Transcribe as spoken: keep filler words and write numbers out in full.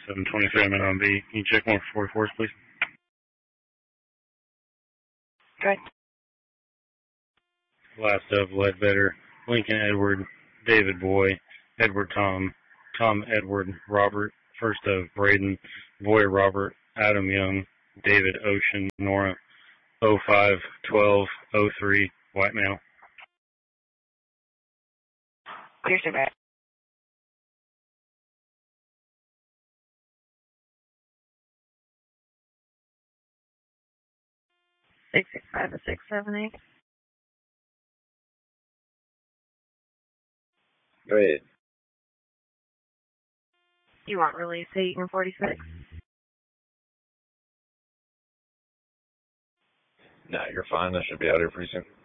seven twenty-three, I'm on B. Can you check one for forty-fours, please? Okay. Last of Ledbetter, Lincoln Edward, David Boy, Edward Tom, Tom Edward, Robert, first of Braden, Boy Robert, Adam Young, David Ocean, Nora, oh five twelve oh three, white male. Clear to back. Six six five to six seven eight. Go ahead. You want release eight and forty-six? No, you're fine. I should be out here pretty soon.